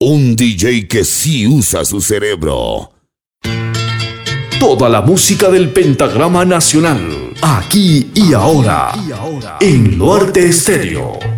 Un DJ que sí usa su cerebro. Toda la música del pentagrama nacional, aquí y ahora, en Norte Estéreo.